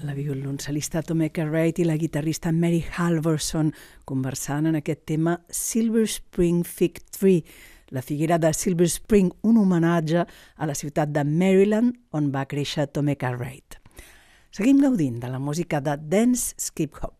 la violoncel·lista Tommy Cartwright i la guitarrista Mary Halvorson conversant en aquest tema Silver Spring Fig Tree, la figuera de Silver Spring, un homenatge a la ciutat de Maryland on va créixer Tommy Cartwright. Seguim gaudint de la música de dance skip hop.